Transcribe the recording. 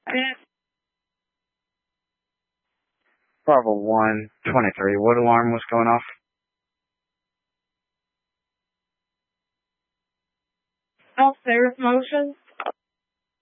Bravo 123. What alarm was going off? Self-service motion.